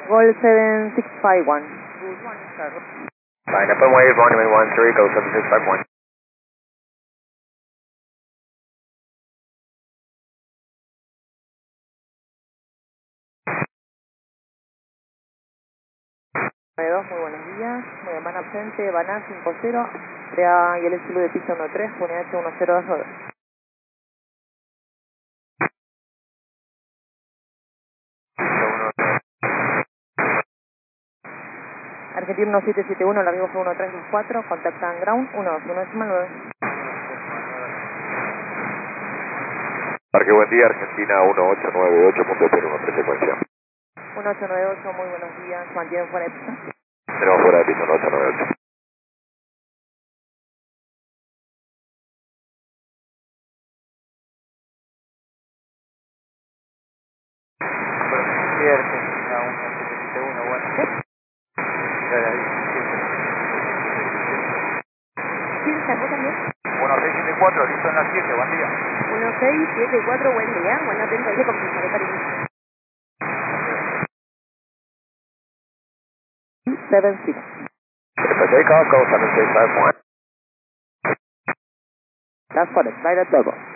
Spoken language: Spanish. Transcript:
Gol 7651. Line up and wave, monument 13, go 7651. Muy buenos días, muy bien, van absente, van a 50, crea y el estilo de pista 13, pone H1029. Argentina 1771, largo fue 1324, contactan ground 121.9. Parque, buen día, Argentina 1898.013 secuencia. 1898, muy buenos días, mantienen fuera de pista. Tenemos fuera de piso 1898. Sí, Argentina 1771, bueno. Ya la vi. ¿Sí, sacó también? 1674, listo en las 7, buen día. 1674, buen día, bueno, atento, ahí le confirmaré, cariño. 76. Take off, go 7651. That's for the flight at double.